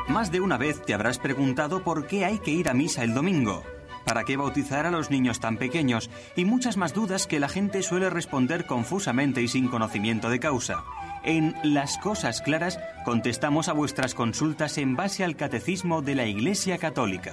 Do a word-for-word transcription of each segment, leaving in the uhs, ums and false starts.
Más de una vez te habrás preguntado por qué hay que ir a misa el domingo, para qué bautizar a los niños tan pequeños y muchas más dudas que la gente suele responder confusamente y sin conocimiento de causa. En Las Cosas Claras contestamos a vuestras consultas en base al Catecismo de la Iglesia Católica.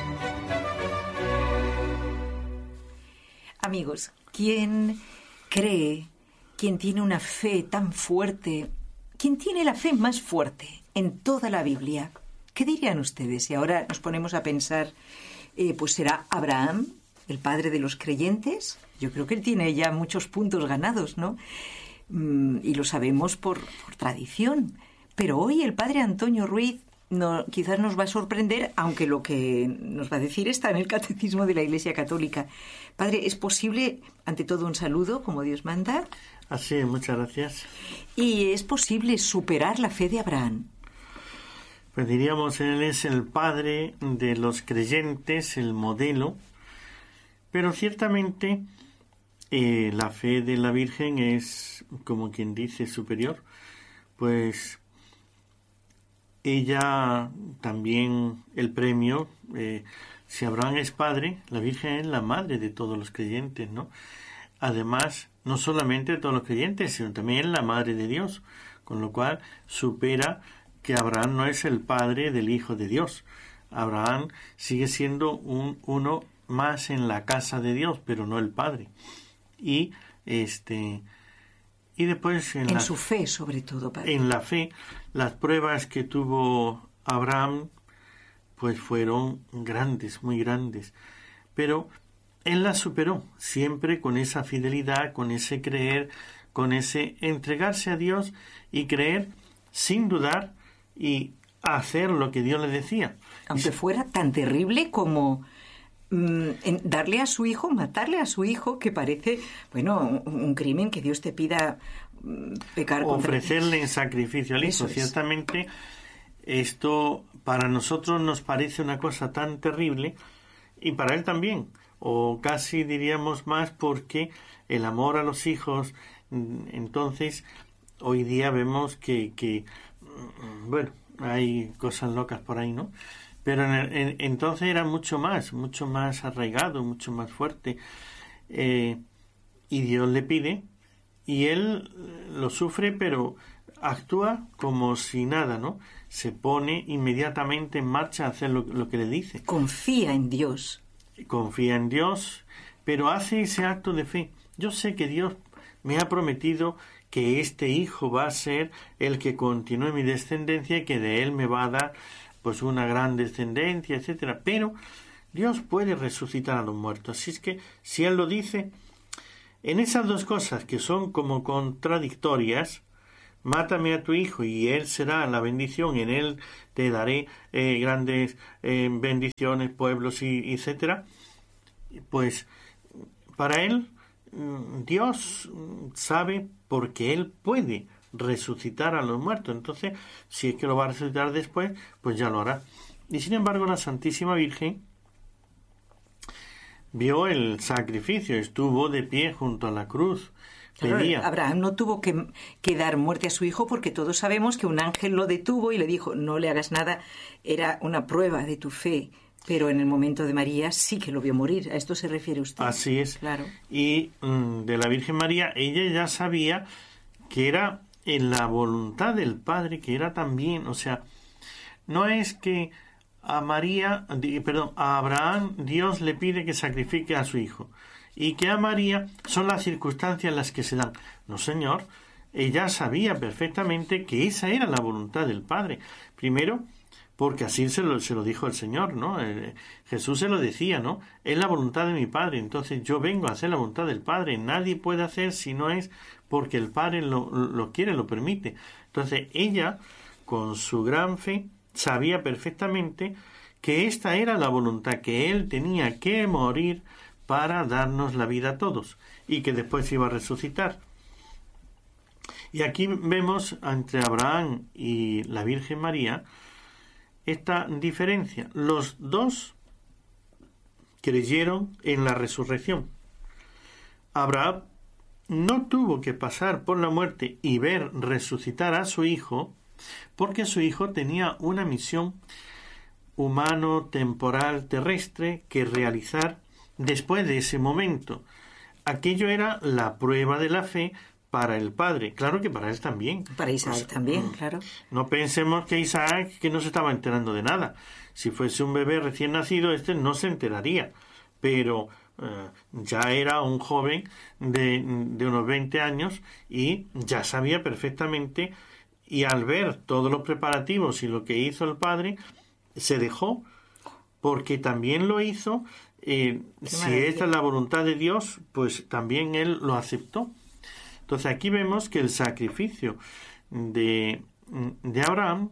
Amigos, ¿quién cree, quién tiene una fe tan fuerte, quién tiene la fe más fuerte en toda la Biblia? ¿Qué dirían ustedes? Y ahora nos ponemos a pensar, eh, pues será Abraham, el padre de los creyentes. Yo creo que él tiene ya muchos puntos ganados, ¿no? Mm, y lo sabemos por, por tradición. Pero hoy el padre Antonio Ruiz no, quizás nos va a sorprender, aunque lo que nos va a decir está en el Catecismo de la Iglesia Católica. Padre, ¿es posible, ante todo, un saludo, como Dios manda? Así es, muchas gracias. ¿Y es posible superar la fe de Abraham? Pues diríamos, él es el padre de los creyentes, el modelo, pero ciertamente eh, la fe de la Virgen es, como quien dice, superior, pues ella también, el premio, eh, si Abraham es padre, la Virgen es la madre de todos los creyentes, ¿no? Además, no solamente de todos los creyentes, sino también es la madre de Dios, con lo cual supera que Abraham no es el padre del Hijo de Dios. Abraham sigue siendo un, uno más en la casa de Dios, pero no el padre. Y este y después en, en la, su fe, sobre todo, padre. En la fe, las pruebas que tuvo Abraham, pues fueron grandes, muy grandes. Pero él las superó, siempre con esa fidelidad, con ese creer, con ese entregarse a Dios y creer sin dudar y hacer lo que Dios le decía. Aunque fuera tan terrible como mm, en darle a su hijo, matarle a su hijo, que parece, bueno, un, un crimen que Dios te pida mm, pecar contra... Ofrecerle en sacrificio al hijo. Ciertamente, esto para nosotros nos parece una cosa tan terrible, y para él también, o casi diríamos más, porque el amor a los hijos, entonces, hoy día vemos que, que bueno, hay cosas locas por ahí, ¿no? Pero en el, en, entonces era mucho más, mucho más arraigado, mucho más fuerte. Eh, y Dios le pide, y él lo sufre, pero actúa como si nada, ¿no? Se pone inmediatamente en marcha a hacer lo, lo que le dice. Confía en Dios. Confía en Dios, pero hace ese acto de fe. Yo sé que Dios me ha prometido que este hijo va a ser el que continúe mi descendencia y que de él me va a dar pues una gran descendencia, etcétera. Pero Dios puede resucitar a los muertos. Así es que si él lo dice, en esas dos cosas que son como contradictorias, mátame a tu hijo y él será la bendición, en él te daré eh, grandes eh, bendiciones, pueblos, y etcétera. Pues para él Dios sabe, porque él puede resucitar a los muertos. Entonces, si es que lo va a resucitar después, pues ya lo hará. Y sin embargo, la Santísima Virgen vio el sacrificio, estuvo de pie junto a la cruz. Pedía. Claro, Abraham no tuvo que, que dar muerte a su hijo, porque todos sabemos que un ángel lo detuvo y le dijo, no le hagas nada, era una prueba de tu fe. Pero en el momento de María sí que lo vio morir. ¿A esto se refiere usted? Así es. Claro. Y mm, de la Virgen María, ella ya sabía que era en la voluntad del Padre, que era también, o sea, no es que a María, perdón, a Abraham Dios le pide que sacrifique a su hijo, y que a María son las circunstancias las que se dan. No, Señor, ella sabía perfectamente que esa era la voluntad del Padre. Primero, porque así se lo, se lo dijo el Señor, ¿no? Eh, Jesús se lo decía, ¿no? Es la voluntad de mi Padre, entonces yo vengo a hacer la voluntad del Padre. Nadie puede hacer si no es porque el Padre lo, lo quiere, lo permite. Entonces ella, con su gran fe, sabía perfectamente que esta era la voluntad, que Él tenía que morir para darnos la vida a todos, y que después iba a resucitar. Y aquí vemos entre Abraham y la Virgen María esta diferencia. Los dos creyeron en la resurrección. Abraham no tuvo que pasar por la muerte y ver resucitar a su hijo, porque su hijo tenía una misión humano, temporal, terrestre que realizar después de ese momento. Aquello era la prueba de la fe para el padre, claro que para él también. Para Isaac Pues, también, claro. No pensemos que Isaac que no se estaba enterando de nada. Si fuese un bebé recién nacido, este no se enteraría, pero eh, ya era un joven de, de unos veinte años y ya sabía perfectamente, y al ver todos los preparativos y lo que hizo el padre, se dejó, porque también lo hizo. Eh, si esta es la voluntad de Dios, pues también él lo aceptó. Entonces aquí vemos que el sacrificio de, de Abraham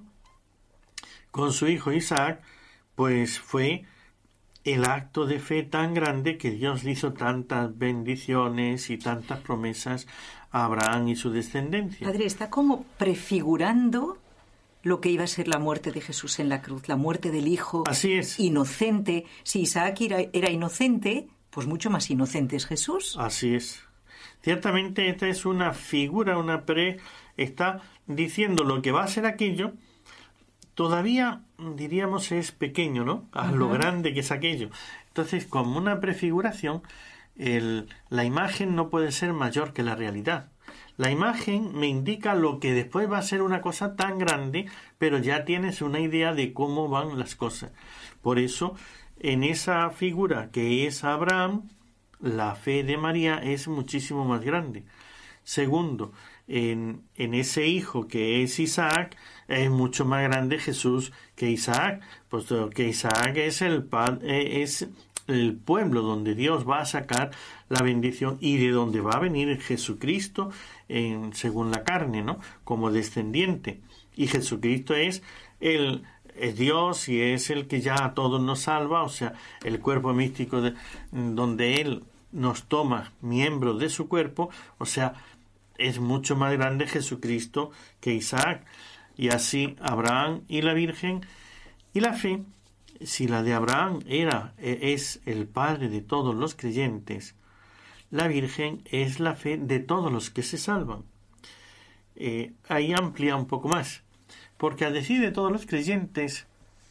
con su hijo Isaac, pues fue el acto de fe tan grande que Dios le hizo tantas bendiciones y tantas promesas a Abraham y su descendencia. Padre, está como prefigurando lo que iba a ser la muerte de Jesús en la cruz, la muerte del hijo. Así es. Inocente. Si Isaac era, era inocente, pues mucho más inocente es Jesús. Así es. Ciertamente esta es una figura, una pre... Está diciendo lo que va a ser aquello. Todavía, diríamos, es pequeño, ¿no? A lo grande que es aquello. Entonces, como una prefiguración, el, la imagen no puede ser mayor que la realidad. La imagen me indica lo que después va a ser una cosa tan grande, pero ya tienes una idea de cómo van las cosas. Por eso, en esa figura que es Abraham, la fe de María es muchísimo más grande. Segundo, en, en ese hijo que es Isaac, es mucho más grande Jesús que Isaac, puesto que Isaac es el, es el pueblo donde Dios va a sacar la bendición y de donde va a venir Jesucristo en, según la carne, ¿no? Como descendiente. Y Jesucristo es el es Dios y es el que ya a todos nos salva, o sea, el cuerpo místico de, donde Él nos toma miembros de su cuerpo, o sea, es mucho más grande Jesucristo que Isaac. Y así Abraham y la Virgen y la fe, si la de Abraham era es el padre de todos los creyentes, la Virgen es la fe de todos los que se salvan. Eh, ahí amplía un poco más, porque al decir de todos los creyentes,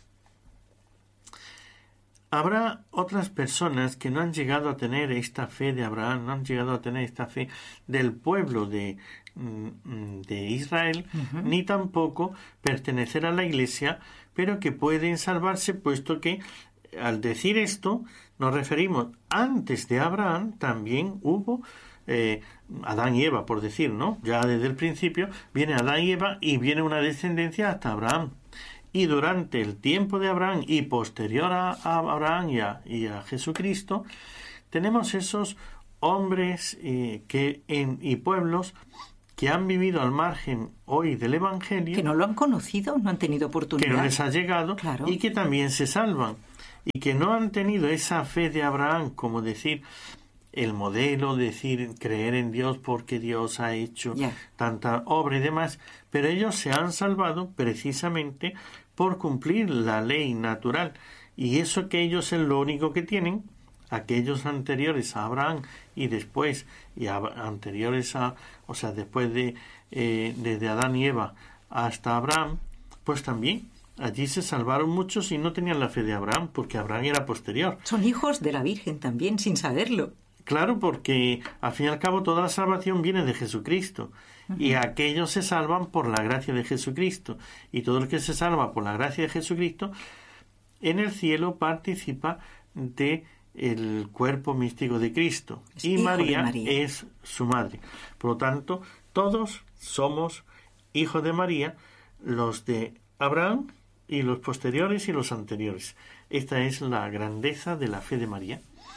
habrá otras personas que no han llegado a tener esta fe de Abraham, no han llegado a tener esta fe del pueblo de, de Israel, uh-huh. ni tampoco pertenecer a la Iglesia, pero que pueden salvarse, puesto que al decir esto nos referimos antes de Abraham también hubo eh, Adán y Eva, por decir, ¿no? Ya desde el principio viene Adán y Eva y viene una descendencia hasta Abraham. Y durante el tiempo de Abraham y posterior a, a Abraham y a, y a Jesucristo, tenemos esos hombres eh, que en, y pueblos que han vivido al margen hoy del Evangelio. Que no lo han conocido, no han tenido oportunidad. Que no les ha llegado, claro. Y que también se salvan. Y que no han tenido esa fe de Abraham, como decir, el modelo, decir, creer en Dios porque Dios ha hecho yeah. tanta obra y demás, pero ellos se han salvado precisamente por cumplir la ley natural, y eso que ellos es lo único que tienen. Aquellos anteriores a Abraham y después y a, anteriores a, o sea, después de eh, desde Adán y Eva hasta Abraham, pues también allí se salvaron muchos y no tenían la fe de Abraham, porque Abraham era posterior. Son hijos de la Virgen también, sin saberlo. Claro, porque al fin y al cabo toda la salvación viene de Jesucristo. Uh-huh. Y aquellos se salvan por la gracia de Jesucristo. Y todo el que se salva por la gracia de Jesucristo, en el cielo participa de el cuerpo místico de Cristo. Es y María, María es su madre. Por lo tanto, todos somos hijos de María, los de Abraham y los posteriores y los anteriores. Esta es la grandeza de la fe de María.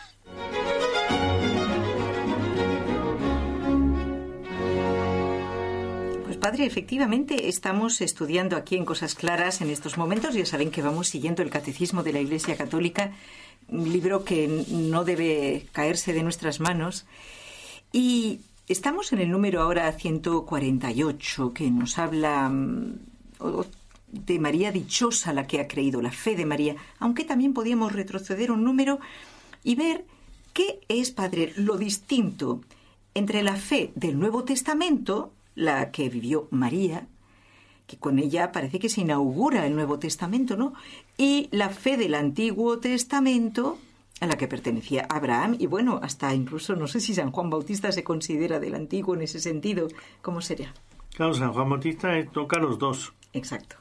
Padre, efectivamente estamos estudiando aquí en Cosas Claras en estos momentos. Ya saben que vamos siguiendo el Catecismo de la Iglesia Católica, un libro que no debe caerse de nuestras manos. Y estamos en el número ahora ciento cuarenta y ocho, que nos habla de María dichosa, la que ha creído, la fe de María, aunque también podíamos retroceder un número y ver qué es, Padre, lo distinto entre la fe del Nuevo Testamento, la que vivió María, que con ella parece que se inaugura el Nuevo Testamento, ¿no? Y la fe del Antiguo Testamento, a la que pertenecía Abraham, y bueno, hasta incluso, no sé si San Juan Bautista se considera del Antiguo en ese sentido. ¿Cómo sería? Claro, San Juan Bautista toca los dos. Exacto.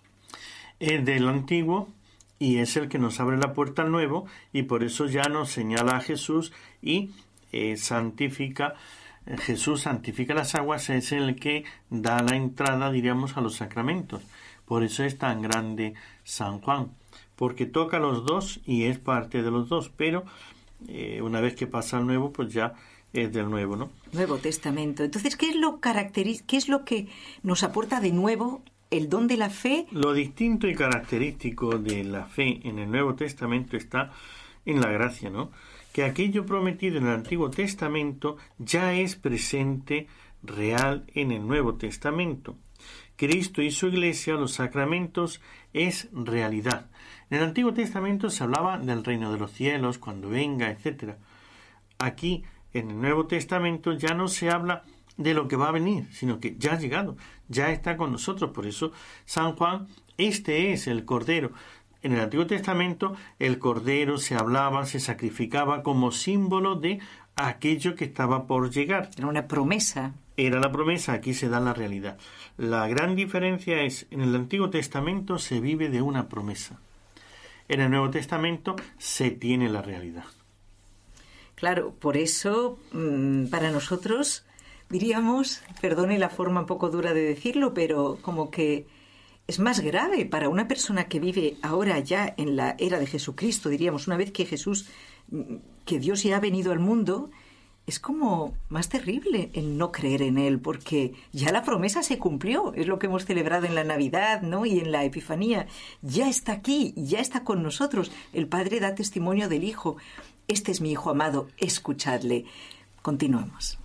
Es del Antiguo y es el que nos abre la puerta al Nuevo, y por eso ya nos señala a Jesús y eh, santifica. Jesús santifica las aguas, es el que da la entrada, diríamos, a los sacramentos. Por eso es tan grande San Juan, porque toca los dos y es parte de los dos, pero eh, una vez que pasa al Nuevo, pues ya es del Nuevo, ¿no? Nuevo Testamento. Entonces, ¿qué es lo caracteriz- qué es lo que nos aporta de nuevo el don de la fe? Lo distinto y característico de la fe en el Nuevo Testamento está en la gracia, ¿no? Que aquello prometido en el Antiguo Testamento ya es presente, real, en el Nuevo Testamento. Cristo y su Iglesia, los sacramentos, es realidad. En el Antiguo Testamento se hablaba del reino de los cielos, cuando venga, etcétera. Aquí, en el Nuevo Testamento, ya no se habla de lo que va a venir, sino que ya ha llegado, ya está con nosotros. Por eso, San Juan, este es el Cordero. En el Antiguo Testamento, el Cordero se hablaba, se sacrificaba como símbolo de aquello que estaba por llegar. Era una promesa. Era la promesa, aquí se da la realidad. La gran diferencia es, en el Antiguo Testamento se vive de una promesa. En el Nuevo Testamento se tiene la realidad. Claro, por eso, mmm, para nosotros, diríamos, perdone la forma un poco dura de decirlo, pero como que es más grave para una persona que vive ahora ya en la era de Jesucristo, diríamos, una vez que Jesús, que Dios ya ha venido al mundo, es como más terrible el no creer en Él, porque ya la promesa se cumplió, es lo que hemos celebrado en la Navidad, ¿no? Y en la Epifanía, ya está aquí, ya está con nosotros. El Padre da testimonio del Hijo. Este es mi Hijo amado, escuchadle. Continuamos.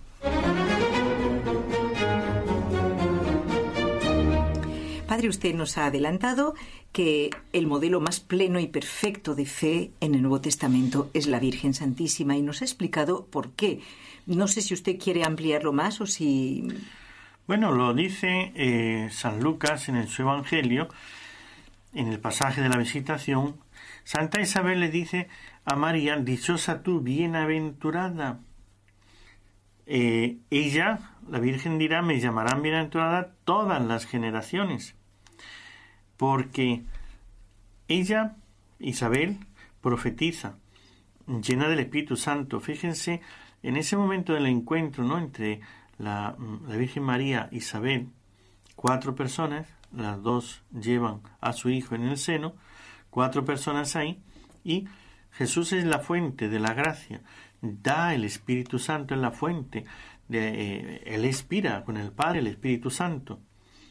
Padre, usted nos ha adelantado que el modelo más pleno y perfecto de fe en el Nuevo Testamento es la Virgen Santísima, y nos ha explicado por qué. No sé si usted quiere ampliarlo más o si... Bueno, lo dice eh, San Lucas en el, su Evangelio, en el pasaje de la visitación. Santa Isabel le dice a María: dichosa tú, bienaventurada. Eh, ella, la Virgen, dirá: me llamarán bienaventurada todas las generaciones. Porque ella, Isabel, profetiza, llena del Espíritu Santo. Fíjense, en ese momento del encuentro, ¿no?, entre la, la Virgen María e Isabel, cuatro personas, las dos llevan a su hijo en el seno, cuatro personas ahí, y Jesús es la fuente de la gracia, da el Espíritu Santo en la fuente, de, eh, él expira con el Padre, el Espíritu Santo.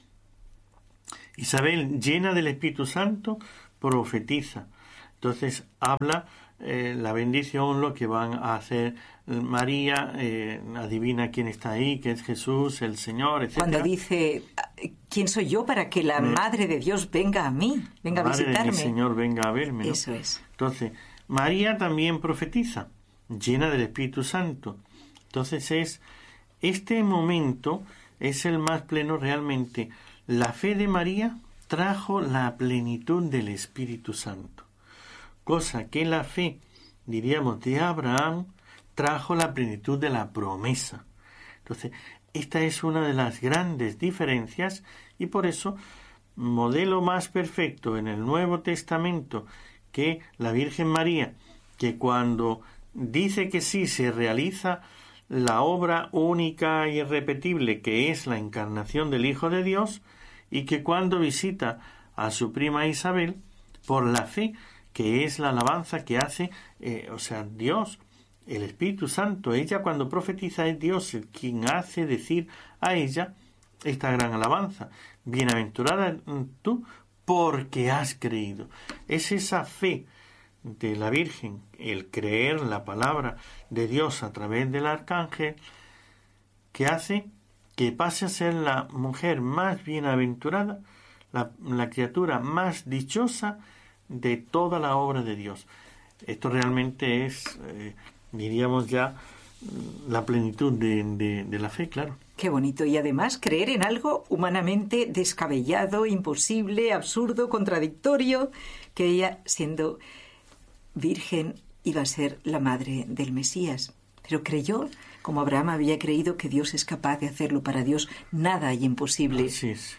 Isabel, llena del Espíritu Santo, profetiza. Entonces habla eh, la bendición, lo que van a hacer. María eh, adivina quién está ahí, que es Jesús, el Señor, etcétera. Cuando dice: ¿quién soy yo para que la Me, Madre de Dios venga a mí, venga Madre a visitarme? El Señor venga a verme, ¿no? Eso es. Entonces, María también profetiza, llena del Espíritu Santo. Entonces es este momento es el más pleno realmente. La fe de María trajo la plenitud del Espíritu Santo, cosa que la fe, diríamos, de Abraham trajo la plenitud de la promesa. Entonces, esta es una de las grandes diferencias, y por eso, modelo más perfecto en el Nuevo Testamento que la Virgen María, que cuando dice que sí se realiza la obra única e irrepetible que es la encarnación del Hijo de Dios, y que cuando visita a su prima Isabel, por la fe, que es la alabanza que hace, eh, o sea, Dios, el Espíritu Santo, ella cuando profetiza es Dios el quien hace decir a ella esta gran alabanza: bienaventurada tú porque has creído. Es esa fe de la Virgen, el creer la palabra de Dios a través del arcángel, que hace que pase a ser la mujer más bienaventurada, la, la criatura más dichosa de toda la obra de Dios. Esto realmente es, eh, diríamos ya, la plenitud de, de, de la fe, claro. Qué bonito. Y además creer en algo humanamente descabellado, imposible, absurdo, contradictorio, que ella, siendo virgen, iba a ser la madre del Mesías. Pero creyó, como Abraham había creído, que Dios es capaz de hacerlo. Para Dios nada hay imposible. Así es.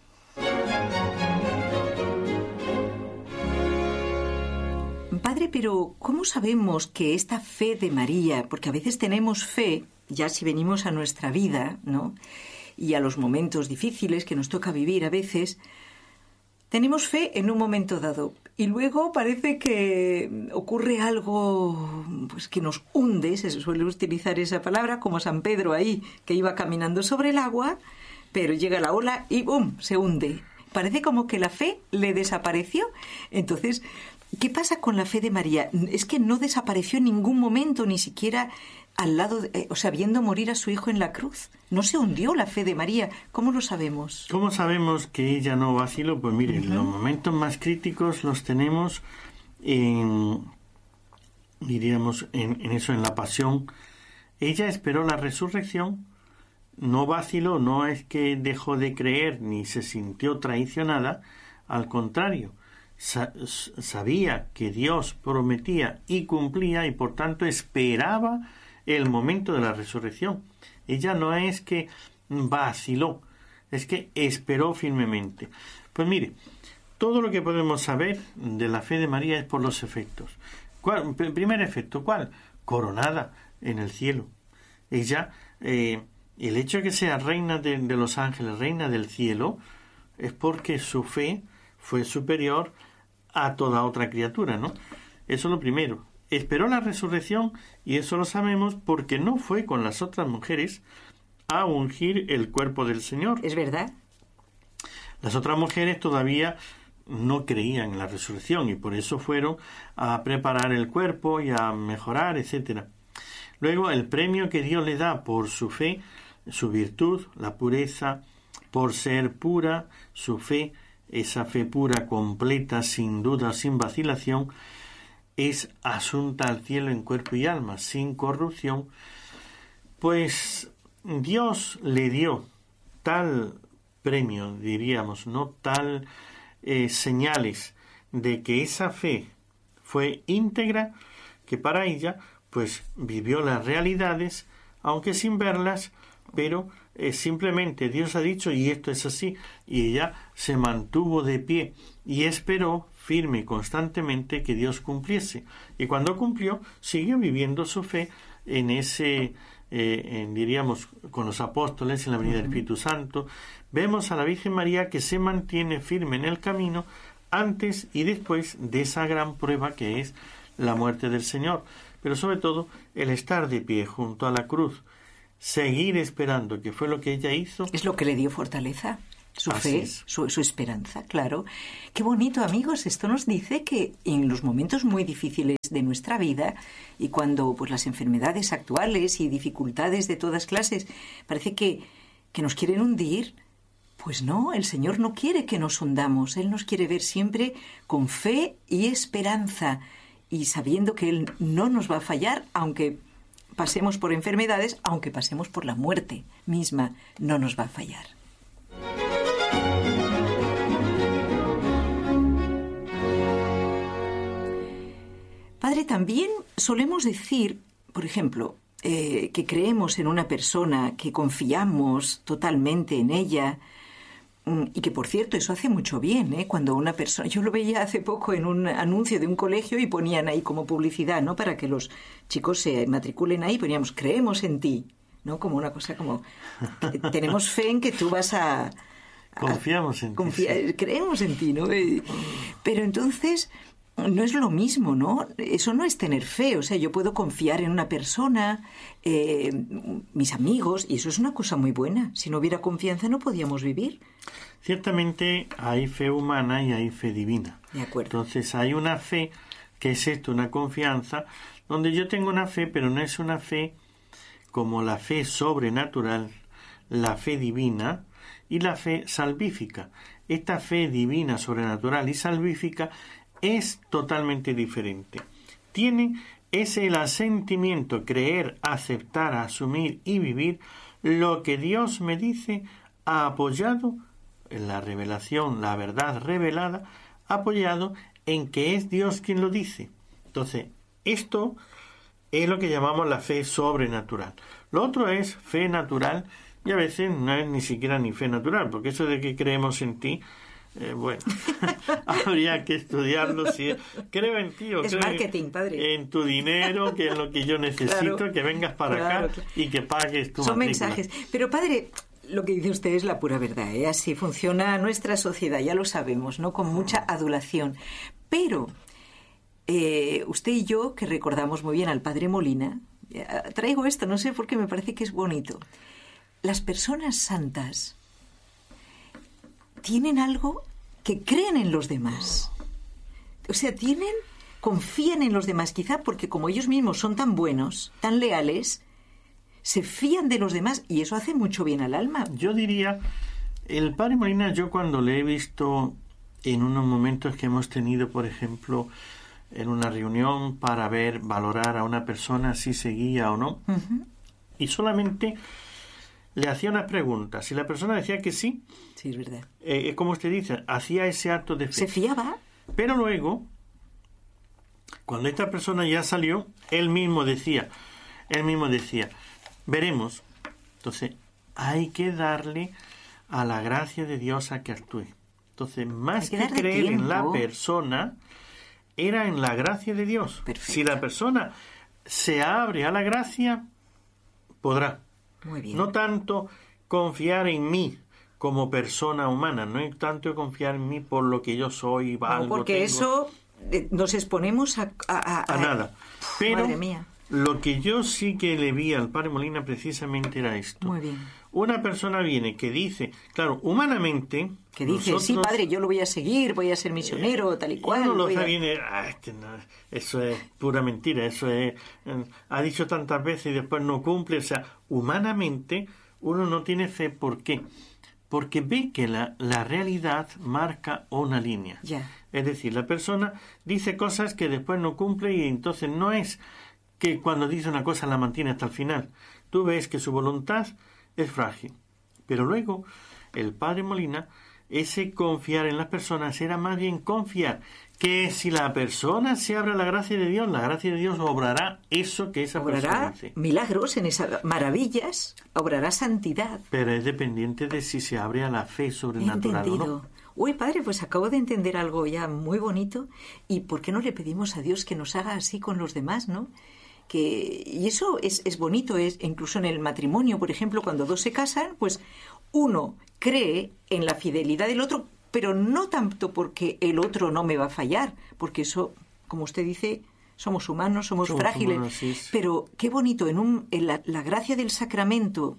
Padre, pero ¿cómo sabemos que esta fe de María, porque a veces tenemos fe, ya si venimos a nuestra vida, ¿no?, y a los momentos difíciles que nos toca vivir a veces, tenemos fe en un momento dado y luego parece que ocurre algo pues que nos hunde, se suele utilizar esa palabra, como San Pedro ahí, que iba caminando sobre el agua, pero llega la ola y ¡bum!, se hunde. Parece como que la fe le desapareció. Entonces, ¿qué pasa con la fe de María? Es que no desapareció en ningún momento, ni siquiera al lado, de, eh, o sea, viendo morir a su hijo en la cruz. No se hundió la fe de María. ¿Cómo lo sabemos? ¿Cómo sabemos que ella no vaciló? Pues miren, uh-huh. los momentos más críticos los tenemos en, diríamos, en, en eso, en la pasión. Ella esperó la resurrección, no vaciló, no es que dejó de creer ni se sintió traicionada, al contrario, sabía que Dios prometía y cumplía y por tanto esperaba el momento de la resurrección. Ella no es que vaciló, es que esperó firmemente. Pues mire, todo lo que podemos saber de la fe de María es por los efectos. ¿Cuál? Primer efecto, ¿cuál? Coronada en el cielo. Ella, eh, el hecho de que sea reina de, de los ángeles, reina del cielo, es porque su fe fue superior a toda otra criatura, ¿no? Eso es lo primero. Esperó la resurrección y eso lo sabemos porque no fue con las otras mujeres a ungir el cuerpo del Señor. ¿Es verdad? Las otras mujeres todavía no creían en la resurrección y por eso fueron a preparar el cuerpo y a mejorar, etcétera. Luego, el premio que Dios le da por su fe, su virtud, la pureza, por ser pura, su fe, esa fe pura, completa, sin duda, sin vacilación, es asunta al cielo en cuerpo y alma, sin corrupción, pues Dios le dio tal premio, diríamos, no tal eh, señales de que esa fe fue íntegra, que para ella, pues vivió las realidades, aunque sin verlas, pero eh, simplemente Dios ha dicho y esto es así, y ella se mantuvo de pie y esperó firme y constantemente que Dios cumpliese. Y cuando cumplió, siguió viviendo su fe en ese, eh, en, diríamos, con los apóstoles, en la venida del Espíritu Santo. Vemos a la Virgen María que se mantiene firme en el camino antes y después de esa gran prueba que es la muerte del Señor. Pero sobre todo, el estar de pie junto a la cruz, seguir esperando, que fue lo que ella hizo. Es lo que le dio fortaleza. Su Así fe, es. su, su esperanza, claro. Qué bonito, amigos. Esto nos dice que en los momentos muy difíciles de nuestra vida y cuando pues las enfermedades actuales y dificultades de todas clases parece que, que nos quieren hundir, pues no, el Señor no quiere que nos hundamos. Él nos quiere ver siempre con fe y esperanza y sabiendo que Él no nos va a fallar, aunque pasemos por enfermedades, aunque pasemos por la muerte misma, no nos va a fallar. Padre, también solemos decir, por ejemplo, eh, que creemos en una persona, que confiamos totalmente en ella, y que, por cierto, eso hace mucho bien, ¿eh? Cuando una persona... Yo lo veía hace poco en un anuncio de un colegio y ponían ahí como publicidad, ¿no?, para que los chicos se matriculen ahí, poníamos, creemos en ti, ¿no?, como una cosa como... Tenemos fe en que tú vas a... a Confiamos en confía, ti. Sí. Creemos en ti, ¿no? Pero entonces... no es lo mismo, ¿no? Eso no es tener fe. O sea, yo puedo confiar en una persona, eh, mis amigos, y eso es una cosa muy buena. Si no hubiera confianza no podíamos vivir. Ciertamente hay fe humana y hay fe divina. De acuerdo. Entonces hay una fe, que es esto, una confianza, donde yo tengo una fe, pero no es una fe como la fe sobrenatural, la fe divina y la fe salvífica. Esta fe divina, sobrenatural y salvífica es totalmente diferente. Tiene es el asentimiento, creer, aceptar, asumir y vivir lo que Dios me dice, apoyado en la revelación, la verdad revelada, apoyado en que es Dios quien lo dice. Entonces, esto es lo que llamamos la fe sobrenatural. Lo otro es fe natural, y a veces no es ni siquiera ni fe natural, porque eso de que creemos en ti, eh, bueno, habría que estudiarlo. Si creo en ti o es creo marketing, padre. en tu dinero, que es lo que yo necesito, claro, que vengas para claro, acá claro. y que pagues tu Son matrícula. mensajes. Pero, padre, lo que dice usted es la pura verdad, ¿eh? Así funciona nuestra sociedad, ya lo sabemos, ¿no? Con mucha adulación. Pero eh, usted y yo, que recordamos muy bien al padre Molina, eh, traigo esto, no sé por qué me parece que es bonito. Las personas santas tienen algo que creen en los demás. O sea, tienen, confían en los demás, quizá porque como ellos mismos son tan buenos, tan leales, se fían de los demás y eso hace mucho bien al alma. Yo diría, el padre Molina, yo cuando le he visto en unos momentos que hemos tenido, por ejemplo, en una reunión para ver, valorar a una persona si seguía o no, uh-huh. y solamente le hacía unas preguntas. Si la persona decía que sí, sí, es verdad. Eh, como usted dice, hacía ese acto de fe. Se fiaba. Pero luego, cuando esta persona ya salió, él mismo decía, él mismo decía, veremos. Entonces, hay que darle a la gracia de Dios a que actúe. Entonces, más que, que creer tiempo. en la persona, era en la gracia de Dios. Perfecto. Si la persona se abre a la gracia, podrá. Muy bien. No tanto confiar en mí como persona humana, no es tanto confiar en mí por lo que yo soy, valgo, no, porque tengo. eso eh, nos exponemos a, a, a, a nada. Uf, Pero madre mía. Lo que yo sí que le vi al padre Molina precisamente era esto. Muy bien. Una persona viene que dice, claro, humanamente... Que dice, nosotros, sí, padre, yo lo voy a seguir, voy a ser misionero, eh, tal y cual. Uno lo a... viene, ah, este no, eso es pura mentira, eso es... Eh, ha dicho tantas veces y después no cumple. O sea, humanamente uno no tiene fe. ¿Por qué? Porque ve que la, la realidad marca una línea. Ya. Es decir, la persona dice cosas que después no cumple y entonces no es que cuando dice una cosa la mantiene hasta el final. Tú ves que su voluntad es frágil. Pero luego, el padre Molina, ese confiar en las personas era más bien confiar que si la persona se abre a la gracia de Dios, la gracia de Dios obrará eso que esa obrará persona dice. Milagros en esas maravillas, obrará santidad. Pero es dependiente de si se abre a la fe sobrenatural o no. Uy, padre, pues acabo de entender algo ya muy bonito. ¿Y por qué no le pedimos a Dios que nos haga así con los demás, no? Que, y eso es, es bonito, es incluso en el matrimonio, por ejemplo, cuando dos se casan, pues uno cree en la fidelidad del otro, pero no tanto porque el otro no me va a fallar, porque eso, como usted dice, somos humanos, somos, somos frágiles, humanos, sí. Pero qué bonito, en, un, en la, la gracia del sacramento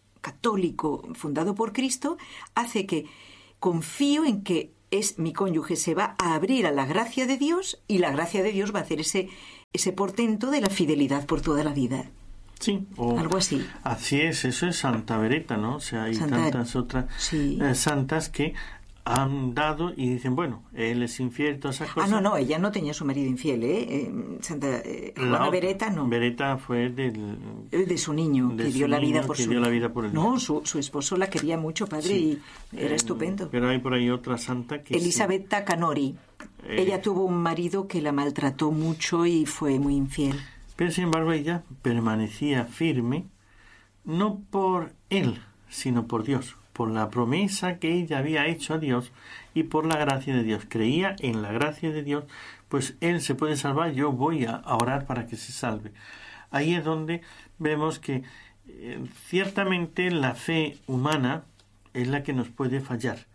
católico fundado por Cristo hace que confío en que es mi cónyuge, se va a abrir a la gracia de Dios y la gracia de Dios va a hacer ese, ese portento de la fidelidad por toda la vida. Sí, o algo así. Así es, eso es Santa Beretta, ¿no? O sea, hay Santa, tantas otras sí. eh, santas que han dado y dicen, bueno, él es infiel, todas esas cosas. Ah, no, no, ella no tenía su marido infiel, ¿eh? eh Santa eh, Juana Beretta, no. Beretta fue del... De su niño, de que, su dio, la niño vida por que su... dio la vida por él. No, su, su esposo la quería mucho, padre, sí. y era eh, estupendo. Pero hay por ahí otra santa que... Elisabetta sí. Canori. Eh, ella tuvo un marido que la maltrató mucho y fue muy infiel. Pero, sin embargo, ella permanecía firme, no por él, sino por Dios, por la promesa que ella había hecho a Dios y por la gracia de Dios. Creía en la gracia de Dios, pues él se puede salvar, yo voy a orar para que se salve. Ahí es donde vemos que eh, ciertamente la fe humana es la que nos puede fallar.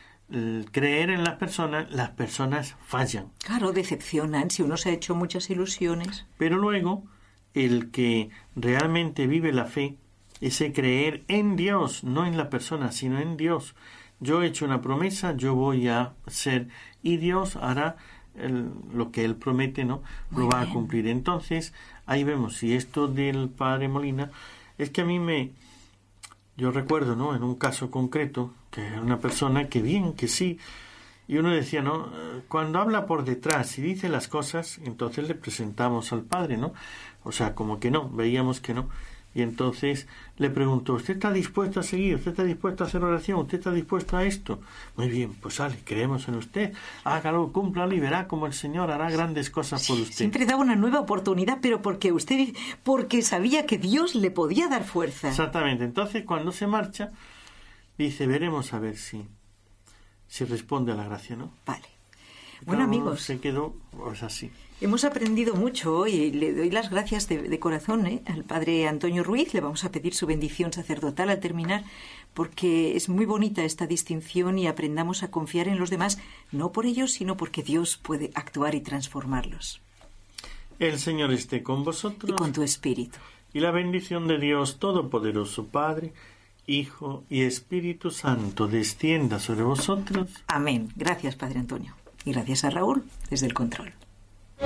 El creer en las personas, las personas fallan. Claro, decepcionan, si uno se ha hecho muchas ilusiones. Pero luego, el que realmente vive la fe, ese creer en Dios, no en la persona, sino en Dios. Yo he hecho una promesa, yo voy a ser, y Dios hará el, lo que Él promete, ¿no? Muy lo va bien. A cumplir. Entonces, ahí vemos, si esto del padre Molina, es que a mí me... Yo recuerdo, ¿no? En un caso concreto, que era una persona que bien, que sí, Y uno decía, ¿no? Cuando habla por detrás y dice las cosas, entonces le presentamos al Padre, ¿no? O sea, como que no, veíamos que no. Y entonces le preguntó, ¿usted está dispuesto a seguir? ¿Usted está dispuesto a hacer oración? ¿Usted está dispuesto a esto? Muy bien, pues sale, creemos en usted. Hágalo, cúmplalo y verá como el Señor hará grandes cosas por usted. Siempre daba una nueva oportunidad, pero porque usted, porque sabía que Dios le podía dar fuerza. Exactamente. Entonces, cuando se marcha, dice, veremos a ver si, si responde a la gracia, ¿no? Vale. Bueno, amigos, se quedó pues así. Hemos aprendido mucho hoy y le doy las gracias de, de corazón ¿eh? al padre Antonio Ruiz. Le vamos a pedir su bendición sacerdotal al terminar, porque es muy bonita esta distinción y aprendamos a confiar en los demás, no por ellos, sino porque Dios puede actuar y transformarlos. El Señor esté con vosotros. Y con tu espíritu. Y la bendición de Dios Todopoderoso, Padre, Hijo y Espíritu Santo, descienda sobre vosotros. Amén. Gracias, padre Antonio. Y gracias a Raúl, desde el control.